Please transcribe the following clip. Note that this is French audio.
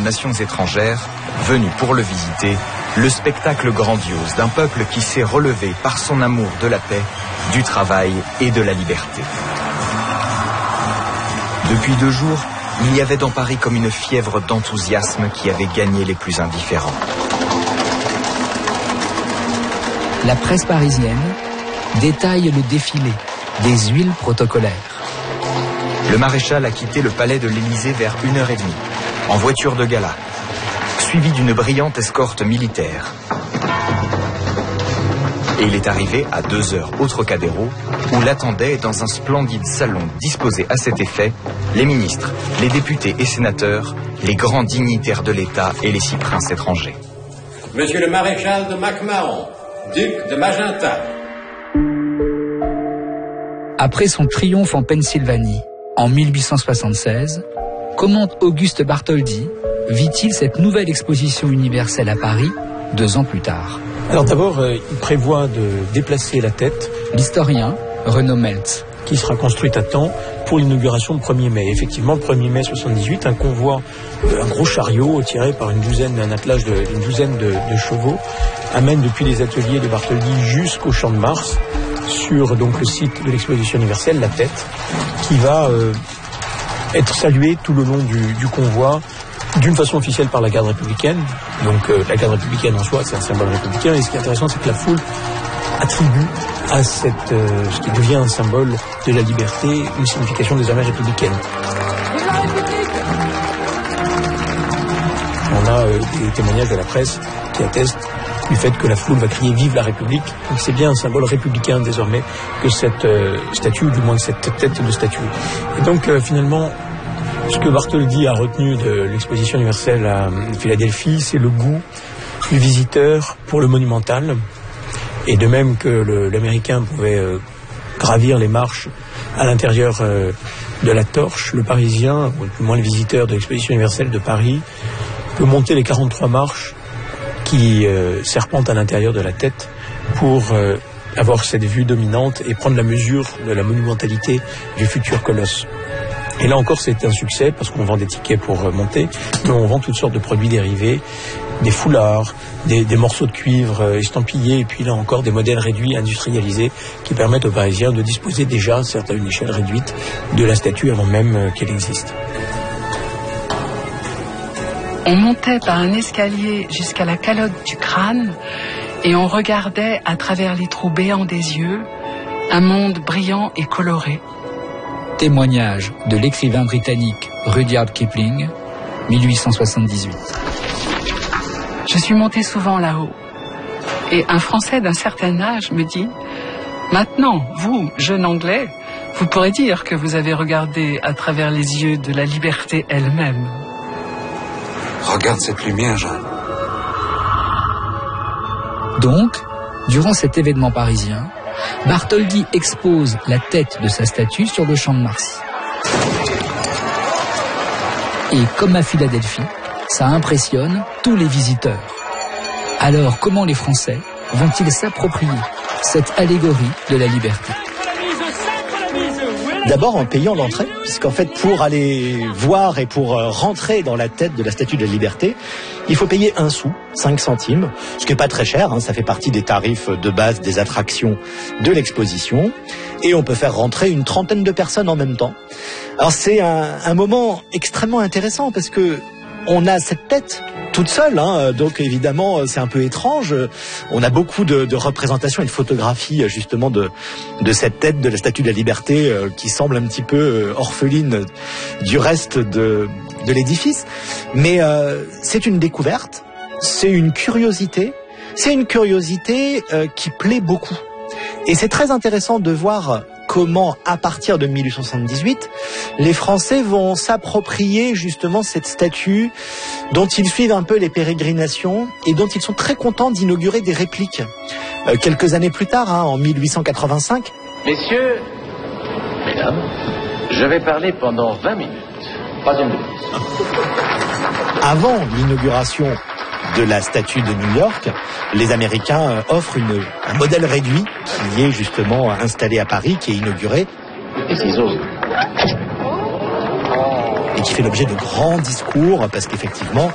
nations étrangères, venus pour le visiter, le spectacle grandiose d'un peuple qui s'est relevé par son amour de la paix, du travail et de la liberté. Depuis 2 jours, il y avait dans Paris comme une fièvre d'enthousiasme qui avait gagné les plus indifférents. La presse parisienne détaille le défilé des huiles protocolaires. Le maréchal a quitté le palais de l'Élysée vers 1h30, en voiture de gala, suivi d'une brillante escorte militaire. Et il est arrivé à 2h au Trocadéro, où l'attendaient dans un splendide salon disposé à cet effet les ministres, les députés et sénateurs, les grands dignitaires de l'État et les 6 princes étrangers. Monsieur le maréchal de Mac-Mahon, duc de Magenta. Après son triomphe en Pennsylvanie, en 1876, comment Auguste Bartholdi vit-il cette nouvelle exposition universelle à Paris 2 ans plus tard? Alors d'abord, il prévoit de déplacer la tête. L'historien Renaud Meltz. Qui sera construite à temps pour l'inauguration le 1er mai. Effectivement, le 1er mai 78, un convoi, un gros chariot tiré par un attelage d'une douzaine de chevaux, amène depuis les ateliers de Bartholdi jusqu'au Champ de Mars, sur donc le site de l'exposition universelle, la tête, qui va être saluée tout le long du convoi, d'une façon officielle par la garde républicaine. Donc la garde républicaine en soi, c'est un symbole républicain, et ce qui est intéressant, c'est que la foule attribue à ce qui devient un symbole de la liberté, une signification désormais républicaine. On a des témoignages de la presse qui attestent du fait que la foule va crier « Vive la République ». Donc c'est bien un symbole républicain désormais que cette statue, ou du moins cette tête de statue. Et donc finalement, ce que Bartholdi a retenu de l'exposition universelle à Philadelphie, c'est le goût du visiteur pour le monumental. Et de même que l'Américain pouvait gravir les marches à l'intérieur de la torche, le Parisien, ou du moins le visiteur de l'exposition universelle de Paris, peut monter les 43 marches qui serpentent à l'intérieur de la tête pour avoir cette vue dominante et prendre la mesure de la monumentalité du futur colosse. Et là encore, c'est un succès parce qu'on vend des tickets pour monter, mais on vend toutes sortes de produits dérivés, des foulards, des morceaux de cuivre estampillés, et puis là encore des modèles réduits, industrialisés, qui permettent aux Parisiens de disposer déjà, certes à une échelle réduite, de la statue avant même qu'elle existe. On montait par un escalier jusqu'à la calotte du crâne et on regardait à travers les trous béants des yeux un monde brillant et coloré. Témoignage de l'écrivain britannique Rudyard Kipling, 1878. Je suis montée souvent là-haut et un Français d'un certain âge me dit « Maintenant, vous, jeune Anglais, vous pourrez dire que vous avez regardé à travers les yeux de la liberté elle-même. » Regarde cette lumière, Jeanne. Donc, durant cet événement parisien, Bartholdi expose la tête de sa statue sur le Champ de Mars. Et comme à Philadelphie, ça impressionne tous les visiteurs. Alors, comment les Français vont-ils s'approprier cette allégorie de la liberté? D'abord en payant l'entrée, puisqu'en fait pour aller voir et pour rentrer dans la tête de la Statue de la Liberté, il faut payer 1 sou, 5 centimes, ce qui n'est pas très cher, ça fait partie des tarifs de base des attractions de l'exposition, et on peut faire rentrer une 30aine de personnes en même temps. Alors c'est un moment extrêmement intéressant parce que on a cette tête toute seule, donc évidemment c'est un peu étrange. On a beaucoup de représentations et de photographies justement de cette tête de la Statue de la Liberté qui semble un petit peu orpheline du reste de l'édifice. Mais c'est une découverte, c'est une curiosité qui plaît beaucoup. Et c'est très intéressant de voir comment, à partir de 1878, les Français vont s'approprier justement cette statue dont ils suivent un peu les pérégrinations et dont ils sont très contents d'inaugurer des répliques. Quelques années plus tard, en 1885. Messieurs, mesdames, je vais parler pendant 20 minutes. Pas une minute. Avant l'inauguration de la statue de New York, les Américains offrent un modèle réduit qui est justement installé à Paris, qui est inauguré. Et ciseaux. Et qui fait l'objet de grands discours, parce qu'effectivement,